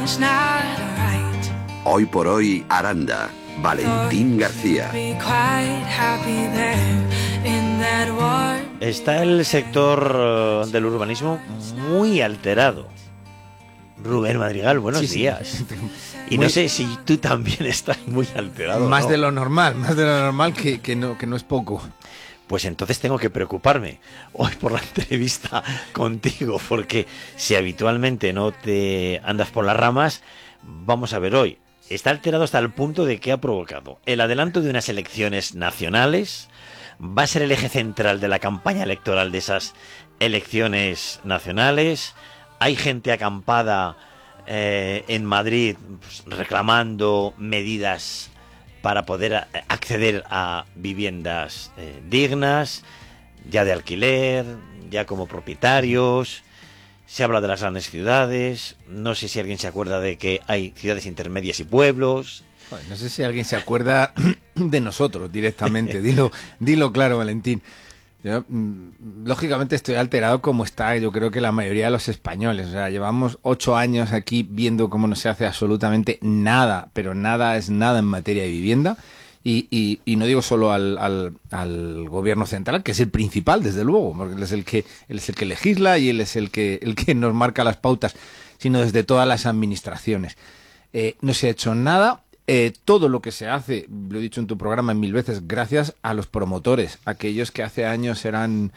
Hoy por hoy, Aranda, Valentín García. Está el sector del urbanismo muy alterado. Rubén Madrigal, buenos días. Y no sé si tú también estás muy alterado. Más de lo normal, que no es poco. Pues entonces tengo que preocuparme hoy por la entrevista contigo, porque si habitualmente no te andas por las ramas, vamos a ver hoy. Está alterado hasta el punto de que ha provocado el adelanto de unas elecciones nacionales. Va a ser el eje central de la campaña electoral de esas elecciones nacionales. Hay gente acampada en Madrid pues, reclamando medidas para poder acceder a viviendas dignas, ya de alquiler, ya como propietarios. Se habla de las grandes ciudades. No sé si alguien se acuerda de que hay ciudades intermedias y pueblos. No sé si alguien se acuerda de nosotros directamente. Dilo claro, Valentín. Yo, lógicamente estoy alterado como está, yo creo que la mayoría de los españoles. O sea, llevamos 8 años aquí viendo cómo no se hace absolutamente nada, pero nada es nada en materia de vivienda. Y no digo solo al gobierno central, que es el principal, desde luego, porque él es el que legisla y él es el que nos marca las pautas, sino desde todas las administraciones. No se ha hecho nada. Todo lo que se hace, lo he dicho en tu programa 1000 veces, gracias a los promotores, aquellos que hace años eran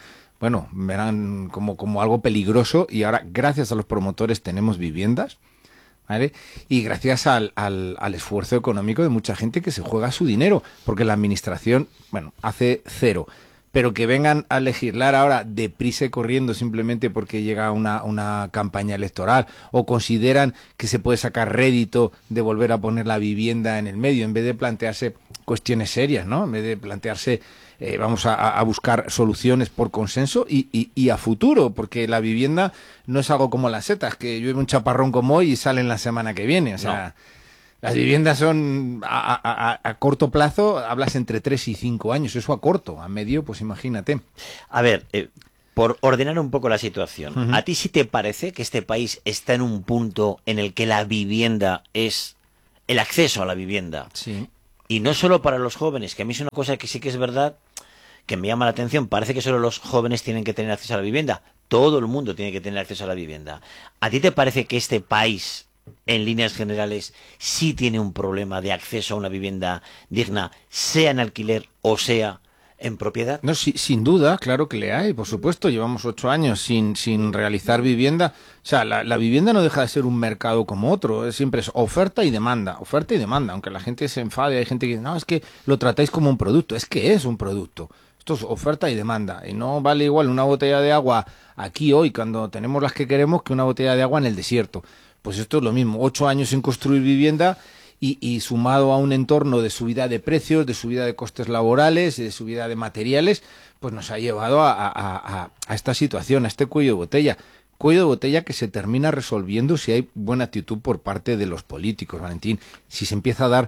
como algo peligroso, y ahora gracias a los promotores tenemos viviendas, ¿vale? Y gracias al esfuerzo económico de mucha gente que se juega su dinero, porque la administración, hace cero. Pero que vengan a legislar ahora deprisa y corriendo simplemente porque llega una campaña electoral, o consideran que se puede sacar rédito de volver a poner la vivienda en el medio, en vez de plantearse cuestiones serias, ¿no? En vez de plantearse, vamos a buscar soluciones por consenso y a futuro, porque la vivienda no es algo como las setas, que llueve un chaparrón como hoy y salen la semana que viene, o sea... No. Las viviendas son a corto plazo, hablas entre 3 y 5 años, eso a corto, a medio, pues imagínate. A ver, por ordenar un poco la situación, ¿a ti sí te parece que este país está en un punto en el que la vivienda es el acceso a la vivienda? Sí. Y no solo para los jóvenes, que a mí es una cosa que sí que es verdad, que me llama la atención, parece que solo los jóvenes tienen que tener acceso a la vivienda, todo el mundo tiene que tener acceso a la vivienda. ¿A ti te parece que este país, en líneas generales, sí tiene un problema de acceso a una vivienda digna, sea en alquiler o sea en propiedad? No, sí, sin duda, claro que le hay, por supuesto. Llevamos 8 años sin realizar vivienda. O sea, la vivienda no deja de ser un mercado como otro. Siempre es oferta y demanda, aunque la gente se enfade. Hay gente que dice, no, es que lo tratáis como un producto. Es que es un producto. Esto es oferta y demanda. Y no vale igual una botella de agua aquí hoy, cuando tenemos las que queremos, que una botella de agua en el desierto. Pues esto es lo mismo, 8 años sin construir vivienda y sumado a un entorno de subida de precios, de subida de costes laborales, de subida de materiales, pues nos ha llevado a esta situación, a este cuello de botella. Cuello de botella que se termina resolviendo si hay buena actitud por parte de los políticos, Valentín. Si se empieza a dar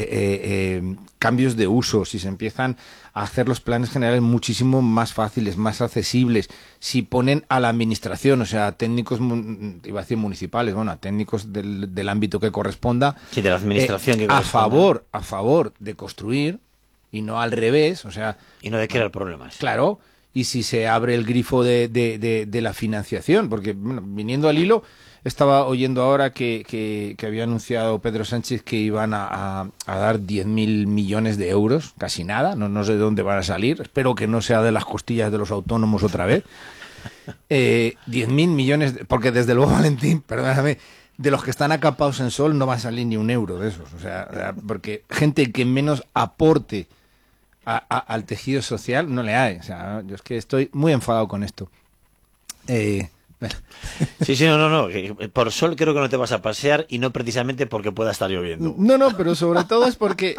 cambios de uso, si se empiezan a hacer los planes generales muchísimo más fáciles, más accesibles, si ponen a la administración, o sea, a técnicos, iba a decir municipales, a técnicos del ámbito que corresponda, sí, de la administración que corresponda, a favor de construir y no al revés, o sea... Y no de crear problemas. Claro. Y si se abre el grifo de la financiación, porque viniendo al hilo, estaba oyendo ahora que había anunciado Pedro Sánchez que iban a dar 10.000 millones de euros, casi nada, no sé de dónde van a salir, espero que no sea de las costillas de los autónomos otra vez. 10.000 millones, porque desde luego, Valentín, perdóname, de los que están acapados en sol no va a salir ni un euro de esos, o sea, porque gente que menos aporte al tejido social no le hay. O sea, yo es que estoy muy enfadado con esto. Sí, no. Por sol creo que no te vas a pasear, y no precisamente porque pueda estar lloviendo. No, pero sobre todo es porque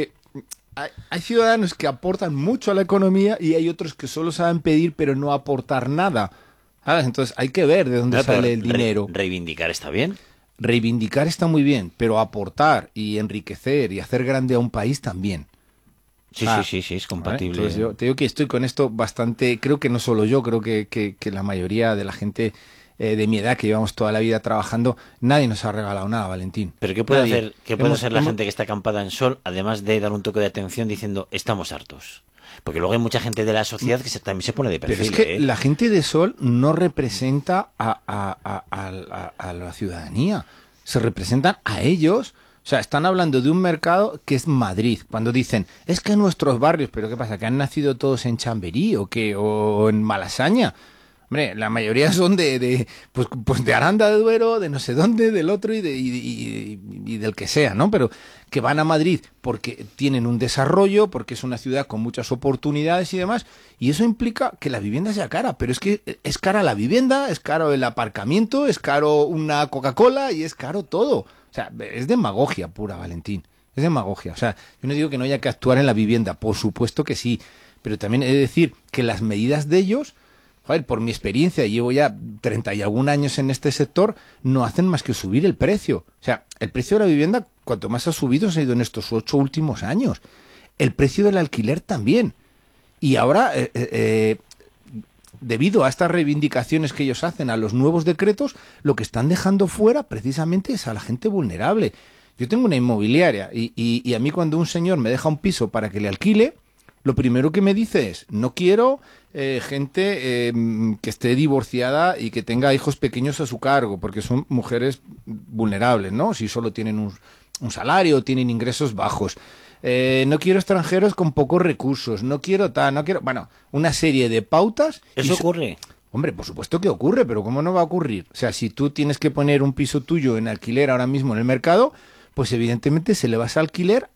hay ciudadanos que aportan mucho a la economía y hay otros que solo saben pedir pero no aportar nada. Entonces hay que ver de dónde sale el dinero. Reivindicar está bien. Reivindicar está muy bien, pero aportar y enriquecer y hacer grande a un país también. Sí, es compatible. Entonces yo te digo que estoy con esto bastante, creo que no solo yo, creo que la mayoría de la gente de mi edad, que llevamos toda la vida trabajando, nadie nos ha regalado nada, Valentín. Pero ¿qué puede Nadie. hacer, qué puede hacer la gente que está acampada en Sol, además de dar un toque de atención diciendo estamos hartos? Porque luego hay mucha gente de la sociedad que también se pone de Pero perfil. es que la gente de Sol no representa a la ciudadanía, se representan a ellos. O sea, están hablando de un mercado que es Madrid. Cuando dicen, es que nuestros barrios, ¿pero qué pasa? ¿Que han nacido todos en Chamberí o qué? ¿O en Malasaña? Hombre, la mayoría son pues de Aranda de Duero, de no sé dónde, del otro y del que sea, ¿no? Pero que van a Madrid porque tienen un desarrollo, porque es una ciudad con muchas oportunidades y demás, y eso implica que la vivienda sea cara, pero es que es cara la vivienda, es caro el aparcamiento, es caro una Coca-Cola y es caro todo. O sea, es demagogia pura, Valentín, es demagogia. O sea, yo no digo que no haya que actuar en la vivienda, por supuesto que sí, pero también he de decir que las medidas de ellos... Joder, por mi experiencia, llevo ya 30 y algún años en este sector, no hacen más que subir el precio. O sea, el precio de la vivienda, cuanto más ha subido, se ha ido en estos 8 últimos años. El precio del alquiler también. Y ahora, debido a estas reivindicaciones que ellos hacen, a los nuevos decretos, lo que están dejando fuera precisamente es a la gente vulnerable. Yo tengo una inmobiliaria y a mí cuando un señor me deja un piso para que le alquile, lo primero que me dice es, no quiero gente que esté divorciada y que tenga hijos pequeños a su cargo, porque son mujeres vulnerables, ¿no? Si solo tienen un salario o tienen ingresos bajos. No quiero extranjeros con pocos recursos, no quiero bueno, una serie de pautas. ¿Eso ocurre? Hombre, por supuesto que ocurre, pero ¿cómo no va a ocurrir? O sea, si tú tienes que poner un piso tuyo en alquiler ahora mismo en el mercado, pues evidentemente se le vas a alquilar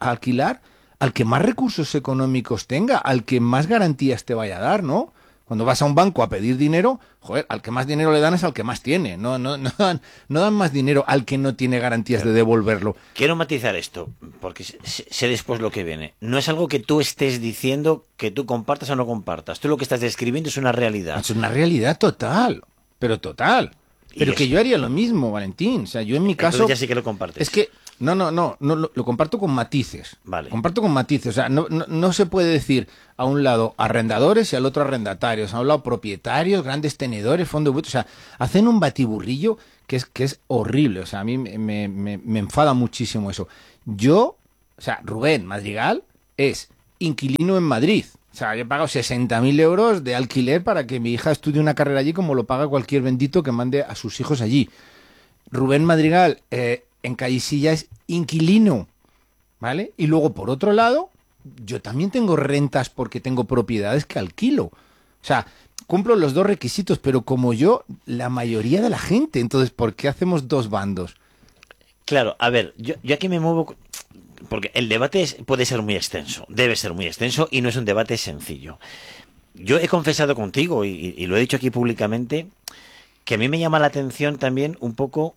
al que más recursos económicos tenga, al que más garantías te vaya a dar, ¿no? Cuando vas a un banco a pedir dinero, joder, al que más dinero le dan es al que más tiene. No dan más dinero al que no tiene garantías de devolverlo. Quiero matizar esto, porque sé después lo que viene. No es algo que tú estés diciendo que tú compartas o no compartas. Tú lo que estás describiendo es una realidad. Es una realidad total, pero total. Pero que yo haría lo mismo, Valentín. O sea, yo en mi caso... Entonces ya sí que lo compartes. Es que no, lo comparto con matices. Vale. Comparto con matices. O sea, no se puede decir a un lado arrendadores y al otro arrendatarios. A un lado propietarios, grandes tenedores, fondos... O sea, hacen un batiburrillo que es horrible. O sea, a mí me enfada muchísimo eso. O sea, Rubén Madrigal es inquilino en Madrid. O sea, yo he pagado 60.000 euros de alquiler para que mi hija estudie una carrera allí como lo paga cualquier bendito que mande a sus hijos allí. Rubén Madrigal en Callisilla es inquilino, ¿vale? Y luego, por otro lado, yo también tengo rentas porque tengo propiedades que alquilo. O sea, cumplo los dos requisitos, pero como yo, la mayoría de la gente. Entonces, ¿por qué hacemos dos bandos? Claro, a ver, yo aquí me muevo... Porque el debate puede ser muy extenso, debe ser muy extenso y no es un debate sencillo. Yo he confesado contigo y lo he dicho aquí públicamente que a mí me llama la atención también un poco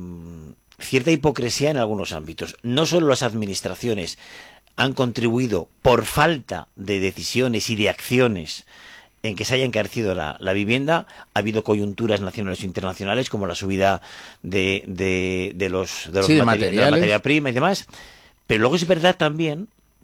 cierta hipocresía en algunos ámbitos. No solo las administraciones han contribuido por falta de decisiones y de acciones en que se haya encarecido la vivienda, ha habido coyunturas nacionales e internacionales como la subida de la materia prima y demás. Pero luego es verdad también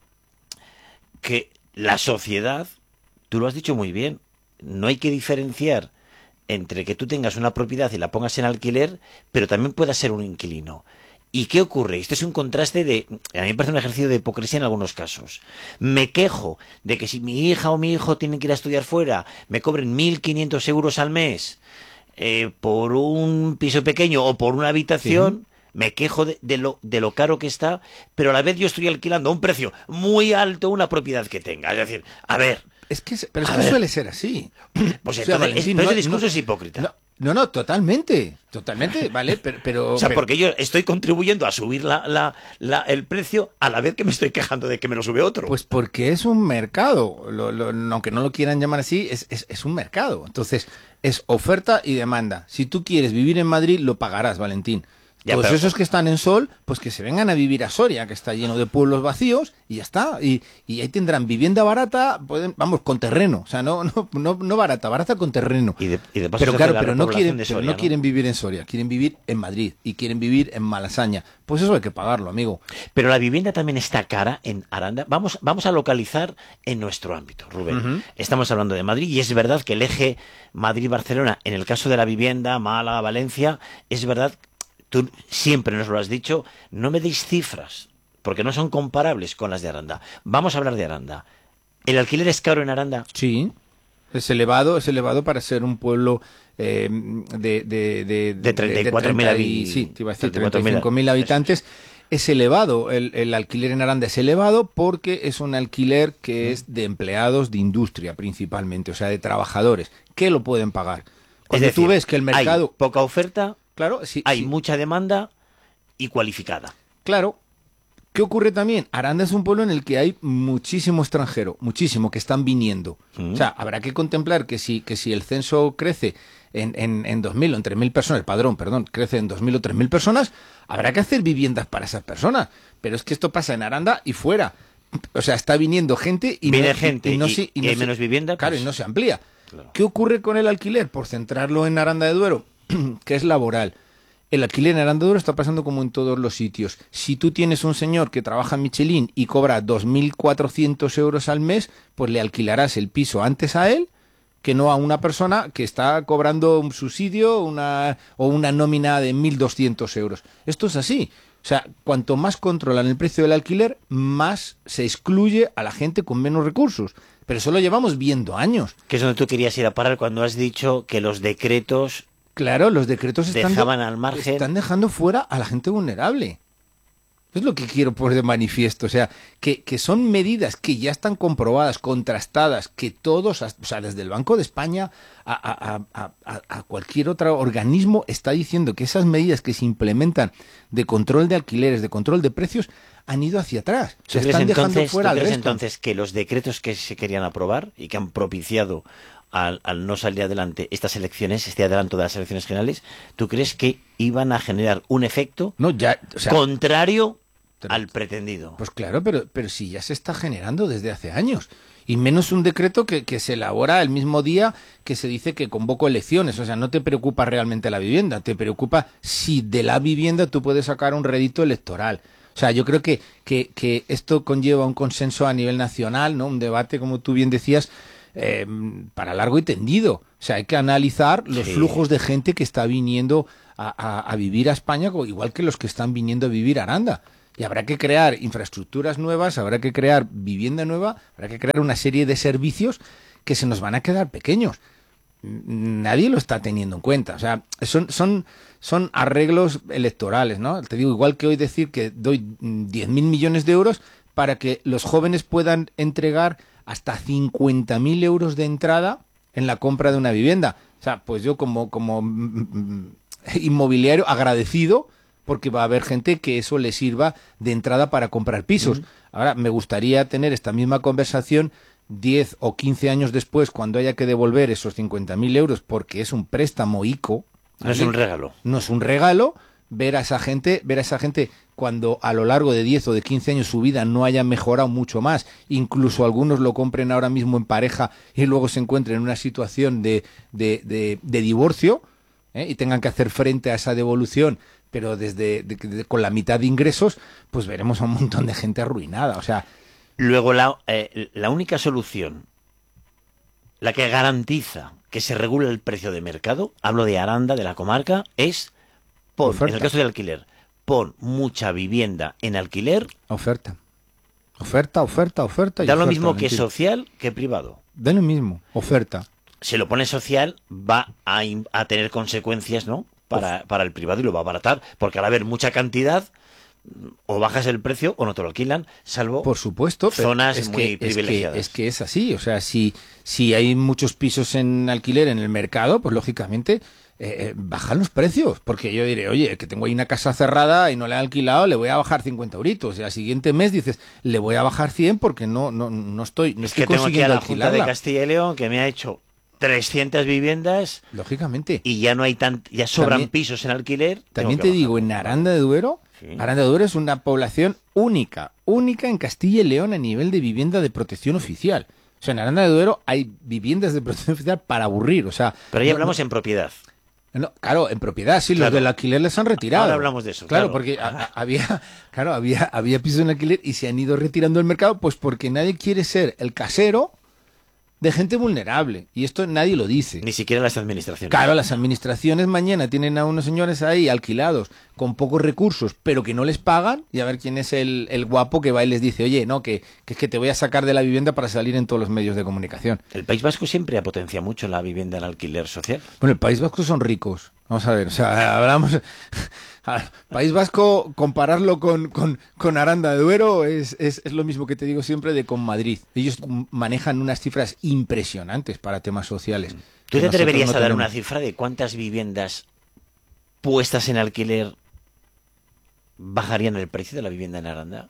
que la sociedad, tú lo has dicho muy bien, no hay que diferenciar entre que tú tengas una propiedad y la pongas en alquiler, pero también puedas ser un inquilino. ¿Y qué ocurre? Esto es un contraste a mí me parece un ejercicio de hipocresía en algunos casos. Me quejo de que si mi hija o mi hijo tienen que ir a estudiar fuera, me cobren 1.500 euros al mes por un piso pequeño o por una habitación... Sí. Me quejo de lo caro que está, pero a la vez yo estoy alquilando a un precio muy alto una propiedad que tenga. Es decir, a ver... Pero es que suele ser así. Pues entonces, Valentín, ese discurso es hipócrita. No, totalmente, ¿vale? Pero... O sea, porque yo estoy contribuyendo a subir el precio a la vez que me estoy quejando de que me lo sube otro. Pues porque es un mercado, aunque no lo quieran llamar así, es un mercado. Entonces, es oferta y demanda. Si tú quieres vivir en Madrid, lo pagarás, Valentín. Ya, Todos pero- esos que están en Sol, pues que se vengan a vivir a Soria, que está lleno de pueblos vacíos, y ya está. Y ahí tendrán vivienda barata, vamos, con terreno. O sea, no barata, barata con terreno. Y de paso Pero se hace claro, la pero no repoblación quieren, de pero Soria, no quieren vivir en Soria, quieren vivir en Madrid y quieren vivir en Malasaña. Pues eso hay que pagarlo, amigo. Pero la vivienda también está cara en Aranda. Vamos a localizar en nuestro ámbito, Rubén. Ujú. Estamos hablando de Madrid y es verdad que el eje Madrid-Barcelona, en el caso de la vivienda, Málaga, Valencia, es verdad, tú siempre nos lo has dicho, no me deis cifras, porque no son comparables con las de Aranda. Vamos a hablar de Aranda. ¿El alquiler es caro en Aranda? Sí, es elevado para ser un pueblo de 34.000 sí, te iba a decir 34.000 35.000 habitantes. Es elevado, el alquiler en Aranda es elevado porque es un alquiler que es de empleados de industria principalmente, o sea, de trabajadores, que lo pueden pagar. Cuando Es decir, tú ves que el mercado... hay poca oferta, Claro, sí, hay sí. mucha demanda y cualificada. Claro. ¿Qué ocurre también? Aranda es un pueblo en el que hay muchísimo extranjero, muchísimo, que están viniendo. O sea, habrá que contemplar que si el censo crece en 2.000 o en 3.000 personas, el padrón, perdón, crece en 2.000 o 3.000 personas, habrá que hacer viviendas para esas personas. Pero es que esto pasa en Aranda y fuera. O sea, está viniendo gente y Viene no, gente y no y- se- y no hay se- menos vivienda, Claro, pues- y no se amplía. Claro. ¿Qué ocurre con el alquiler? Por centrarlo en Aranda de Duero, que es laboral. El alquiler en Aranda de Duero está pasando como en todos los sitios. Si tú tienes un señor que trabaja en Michelin y cobra 2.400 euros al mes, pues le alquilarás el piso antes a él que no a una persona que está cobrando un subsidio o una nómina de 1.200 euros. Esto es así. O sea, cuanto más controlan el precio del alquiler, más se excluye a la gente con menos recursos. Pero eso lo llevamos viendo años. Que es donde tú querías ir a parar cuando has dicho que los decretos Claro, los decretos dejaban al margen. están dejando fuera a la gente vulnerable. Es lo que quiero poner de manifiesto. O sea, que son medidas que ya están comprobadas, contrastadas, que todos, o sea, desde el Banco de España a cualquier otro organismo está diciendo que esas medidas que se implementan de control de alquileres, de control de precios, han ido hacia atrás. O sea, ¿Tú crees están dejando entonces, fuera tú al crees resto. entonces que los decretos que se querían aprobar y que han propiciado al no salir adelante estas elecciones, este adelanto de las elecciones generales, ¿tú crees que iban a generar un efecto No, ya, o sea, contrario al pretendido? pues claro, pero si ya se está generando desde hace años. Y menos un decreto que se elabora el mismo día que se dice que convoco elecciones. O sea, no te preocupa realmente la vivienda, te preocupa si de la vivienda tú puedes sacar un rédito electoral. O sea, yo creo que esto conlleva un consenso a nivel nacional, ¿no? Un debate, como tú bien decías, para largo y tendido. O sea, hay que analizar los Sí. flujos de gente que está viniendo a vivir a España, igual que los que están viniendo a vivir a Aranda. Y habrá que crear infraestructuras nuevas, habrá que crear vivienda nueva, habrá que crear una serie de servicios que se nos van a quedar pequeños. Nadie lo está teniendo en cuenta. O sea, son arreglos electorales, ¿no? Te digo, igual que hoy decir que doy 10.000 millones de euros para que los jóvenes puedan entregar hasta 50.000 euros de entrada en la compra de una vivienda. O sea, pues yo como inmobiliario agradecido, porque va a haber gente que eso le sirva de entrada para comprar pisos. Ahora, me gustaría tener esta misma conversación 10 o 15 años después, cuando haya que devolver esos 50.000 euros, porque es un préstamo ICO. No es ¿vale? un regalo. No es un regalo. Ver a esa gente cuando a lo largo de 10 o de 15 años su vida no haya mejorado mucho más, incluso algunos lo compren ahora mismo en pareja y luego se encuentren en una situación de divorcio, y tengan que hacer frente a esa devolución, pero con la mitad de ingresos, pues veremos a un montón de gente arruinada. O sea, Luego, la única solución, la que garantiza que se regule el precio de mercado, hablo de Aranda, de la comarca, es pon, Oferta. en el caso del alquiler, pon mucha vivienda en alquiler, oferta. Oferta y da lo oferta, mismo que Valentín. social que privado. Da lo mismo, oferta. Se lo pone social, va a tener consecuencias, ¿no? Para el privado y lo va a abaratar, porque al haber mucha cantidad, o bajas el precio o no te lo alquilan, salvo Por supuesto, pero zonas es muy privilegiadas. Es que es así, o sea, si hay muchos pisos en alquiler en el mercado, pues lógicamente bajan los precios, porque yo diré, oye, que tengo ahí una casa cerrada y no la he alquilado, le voy a bajar 50 euritos, y al siguiente mes dices, le voy a bajar 100 porque no estoy Es que tengo aquí a consiguiendo la Junta de alquilarla. Castilla y León que me ha hecho 300 viviendas Lógicamente. y ya no hay ya sobran También- pisos en alquiler. También tengo te que digo, bajar. en Aranda de Duero, Sí. Aranda de Duero es una población única en Castilla y León a nivel de vivienda de protección oficial. O sea, en Aranda de Duero hay viviendas de protección oficial para aburrir. O sea, Pero ya no- hablamos en propiedad. no, claro, en propiedad, sí, Claro. los del alquiler les han retirado. Ahora hablamos de eso, Claro, claro. porque había pisos en alquiler y se han ido retirando del mercado, pues porque nadie quiere ser el casero de gente vulnerable. Y esto nadie lo dice. Ni siquiera las administraciones. Claro, las administraciones mañana tienen a unos señores ahí alquilados con pocos recursos, pero que no les pagan, y a ver quién es el guapo que va y les dice, oye, no, que es que te voy a sacar de la vivienda para salir en todos los medios de comunicación. El País Vasco siempre ha potenciado mucho la vivienda en alquiler social. Bueno, el País Vasco son ricos. Vamos a ver, o sea, hablamos... País Vasco, compararlo con Aranda de Duero es lo mismo que te digo siempre de con Madrid. Ellos manejan unas cifras impresionantes para temas sociales. ¿Tú que te nosotros atreverías no a dar tenemos. una cifra de cuántas viviendas puestas en alquiler bajarían el precio de la vivienda en Aranda?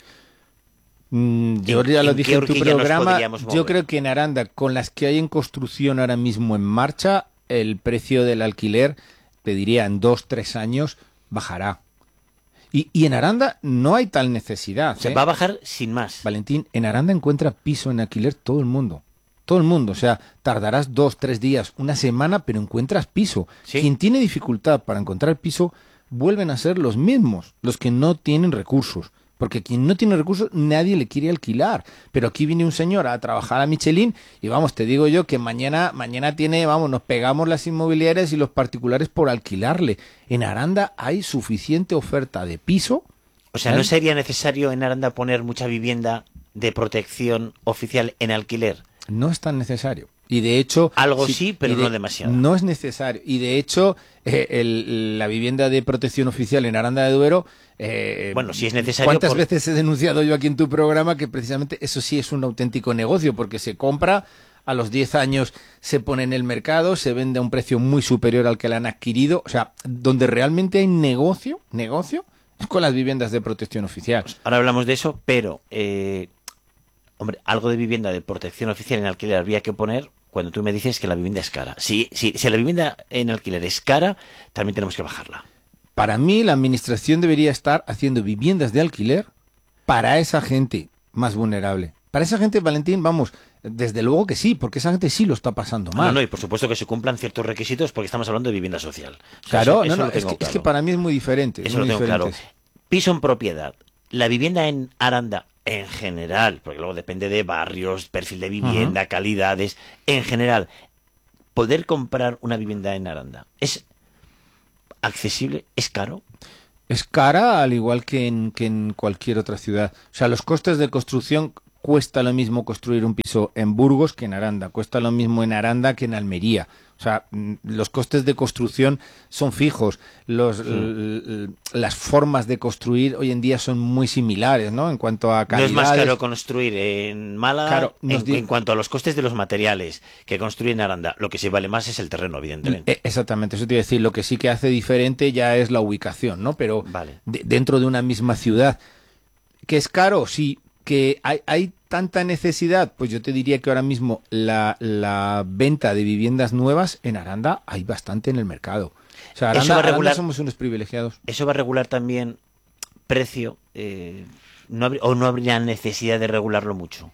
Yo ¿En- ya lo en dije qué en tu horquilla nos programa. podríamos mover? Yo creo que en Aranda, con las que hay en construcción ahora mismo en marcha, el precio del alquiler, te diría, en 2-3 años, bajará. Y en Aranda no hay tal necesidad. O sea, ¿eh? va a bajar sin más. Valentín, en Aranda encuentra piso en alquiler todo el mundo. Todo el mundo. O sea, tardarás 2-3 días, una semana, pero encuentras piso. Sí. Quien tiene dificultad para encontrar piso vuelven a ser los mismos, los que no tienen recursos. Porque quien no tiene recursos, nadie le quiere alquilar. Pero aquí viene un señor a trabajar a Michelin y vamos, te digo yo que mañana nos pegamos las inmobiliarias y los particulares por alquilarle. En Aranda hay suficiente oferta de piso. O sea, ¿Eh? ¿no sería necesario en Aranda poner mucha vivienda de protección oficial en alquiler? No es tan necesario. Y de hecho... Algo sí, pero y no demasiado. No es necesario. Y de hecho, la vivienda de protección oficial en Aranda de Duero... Bueno, si es necesario... ¿Cuántas veces he denunciado yo aquí en tu programa que precisamente eso sí es un auténtico negocio? Porque se compra, a los 10 años se pone en el mercado, se vende a un precio muy superior al que la han adquirido. O sea, donde realmente hay negocio, es con las viviendas de protección oficial. Ahora hablamos de eso, pero... hombre, algo de vivienda de protección oficial en alquiler habría que poner cuando tú me dices que la vivienda es cara. Si la vivienda en alquiler es cara, también tenemos que bajarla. Para mí, la administración debería estar haciendo viviendas de alquiler para esa gente más vulnerable. Para esa gente, Valentín, vamos, desde luego que sí, porque esa gente sí lo está pasando mal. No, y por supuesto que se cumplan ciertos requisitos porque estamos hablando de vivienda social. O sea, Claro, eso no, lo tengo es que claro. para mí es muy diferente. Eso muy lo tengo claro. diferente. Piso en propiedad. La vivienda en Aranda, en general, porque luego depende de barrios, perfil de vivienda, calidades, en general, poder comprar una vivienda en Aranda, ¿es accesible? ¿Es caro? Es cara al igual que en cualquier otra ciudad. O sea, los costes de construcción cuesta lo mismo construir un piso en Burgos que en Aranda, cuesta lo mismo en Aranda que en Almería. O sea, los costes de construcción son fijos. Las formas de construir hoy en día son muy similares, ¿no? En cuanto a No calidades. es más caro construir en Málaga Claro, en cuanto a los costes de los materiales que construir en Aranda. Lo que sí vale más es el terreno, evidentemente. Exactamente, eso te iba a decir. Lo que sí que hace diferente ya es la ubicación, ¿no? Pero Vale. dentro de una misma ciudad. ¿Que es caro? Sí. ¿Que hay tanta necesidad? Pues yo te diría que ahora mismo la venta de viviendas nuevas en Aranda hay bastante en el mercado. O sea, Eso va a Aranda regular- somos unos privilegiados. ¿Eso va a regular también precio? ¿O no habría necesidad de regularlo mucho?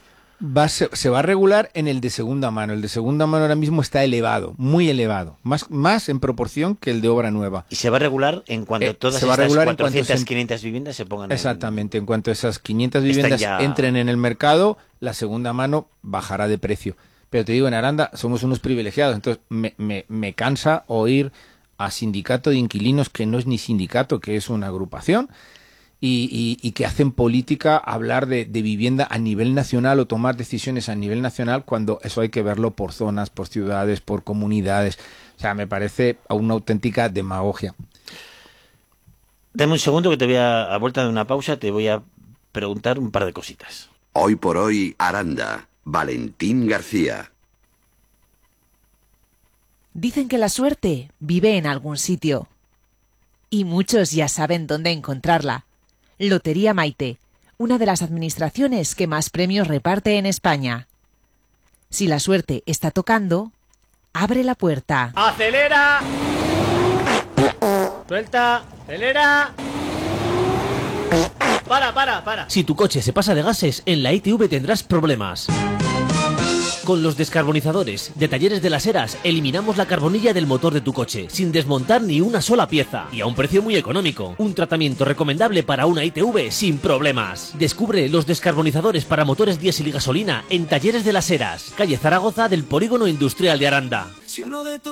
Se va a regular en el de segunda mano. El de segunda mano ahora mismo está elevado, muy elevado. Más en proporción que el de obra nueva. Y se va a regular en cuanto todas se va a estas regular en cuanto 400, se- 500 viviendas se pongan Exactamente, en cuanto esas 500 Están viviendas ya- entren en el mercado, la segunda mano bajará de precio. Pero te digo, en Aranda somos unos privilegiados, entonces me cansa oír a sindicato de inquilinos, que no es ni sindicato, que es una agrupación, y que hacen política, hablar de vivienda a nivel nacional o tomar decisiones a nivel nacional, cuando eso hay que verlo por zonas, por ciudades, por comunidades. O sea, me parece una auténtica demagogia. Dame un segundo que a vuelta de una pausa, te voy a preguntar un par de cositas. Hoy por hoy, Aranda. Valentín García. Dicen que la suerte vive en algún sitio. Y muchos ya saben dónde encontrarla. Lotería Maite, una de las administraciones que más premios reparte en España. Si la suerte está tocando, abre la puerta. ¡Acelera! Suelta, acelera. Para. Si tu coche se pasa de gases, en la ITV tendrás problemas. Con los descarbonizadores de Talleres de las Heras eliminamos la carbonilla del motor de tu coche, sin desmontar ni una sola pieza y a un precio muy económico. Un tratamiento recomendable para una ITV sin problemas. Descubre los descarbonizadores para motores diésel y gasolina en Talleres de las Heras, calle Zaragoza del Polígono Industrial de Aranda. Si uno de tus